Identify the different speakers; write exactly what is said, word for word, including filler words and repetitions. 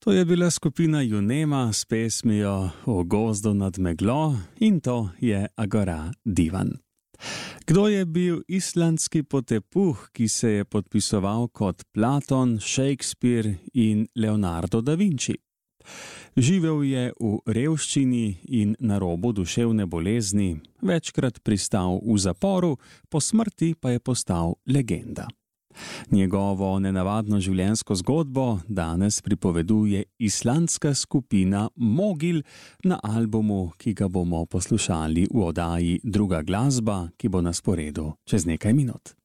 Speaker 1: To je bila skupina Junema s pesmijo O gozdu nad meglo in to je Agora Divan. Kdo je bil islandski potepuh, ki se je podpisoval kot Platon, Shakespeare in Leonardo da Vinci? Živel je v revščini in na robu duševne bolezni, večkrat pristal v zaporu, po smrti pa je postal legenda. Njegovo nenavadno življenjsko zgodbo danes pripoveduje islandska skupina Mogil na albumu, ki ga bomo poslušali v oddaji Druga glasba, ki bo na sporedu čez nekaj minut.